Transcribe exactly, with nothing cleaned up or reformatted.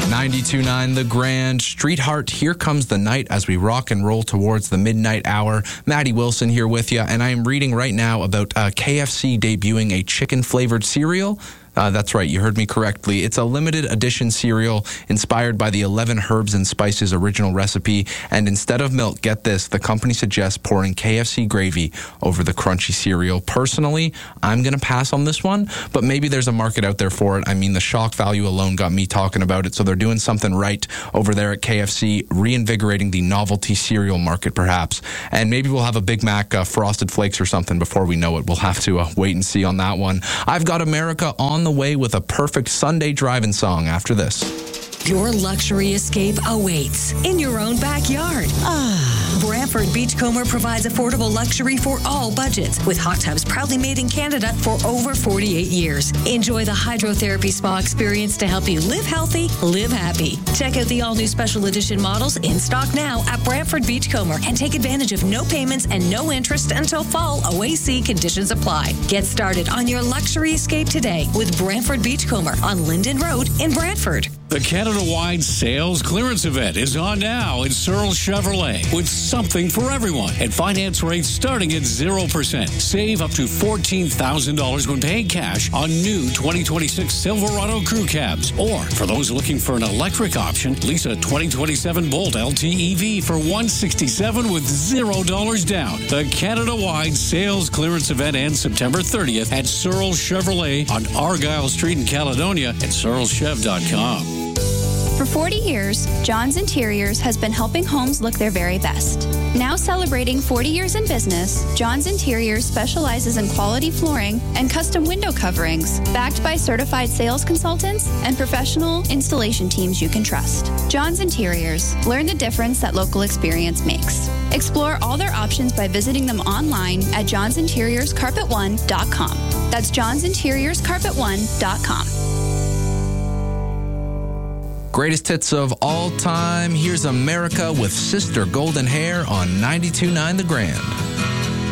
ninety-two point nine The Grand, Street Heart, Here Comes the Night as we rock and roll towards the midnight hour. Maddie Wilson here with you, and I am reading right now about uh, K F C debuting a chicken-flavored cereal. Uh, that's right, you heard me correctly. It's a limited edition cereal inspired by the eleven Herbs and Spices original recipe. And instead of milk, get this, the company suggests pouring K F C gravy over the crunchy cereal. Personally, I'm going to pass on this one, but maybe there's a market out there for it. I mean, the shock value alone got me talking about it, so they're doing something right over there at K F C, reinvigorating the novelty cereal market, perhaps. And maybe we'll have a Big Mac uh, Frosted Flakes or something before we know it. We'll have to uh, wait and see on that one. I've got America on the way with a perfect Sunday driving song after this. Your luxury escape awaits in your own backyard. Ah. Brantford Beachcomber provides affordable luxury for all budgets, with hot tubs proudly made in Canada for over forty-eight years. Enjoy the hydrotherapy spa experience to help you live healthy, live happy. Check out the all-new special edition models in stock now at Brantford Beachcomber and take advantage of no payments and no interest until fall. O A C conditions apply. Get started on your luxury escape today with Brantford Beachcomber on Linden Road in Brantford. The Canada-wide sales clearance event is on now at Searle Chevrolet with something for everyone and finance rates starting at zero percent. Save up to fourteen thousand dollars when paying cash on new twenty twenty-six Silverado crew cabs. Or for those looking for an electric option, lease a twenty twenty-seven Bolt L T E V for one hundred sixty-seven dollars with zero dollars down. The Canada-wide sales clearance event ends September thirtieth at Searle Chevrolet on Argyle Street in Caledonia at searle chev dot com. For forty years, John's Interiors has been helping homes look their very best. Now celebrating forty years in business, John's Interiors specializes in quality flooring and custom window coverings, backed by certified sales consultants and professional installation teams you can trust. John's Interiors. Learn the difference that local experience makes. Explore all their options by visiting them online at johns interiors carpet one dot com. That's johns interiors carpet one dot com. Greatest hits of all time. Here's America with Sister Golden Hair on ninety-two point nine The Grand.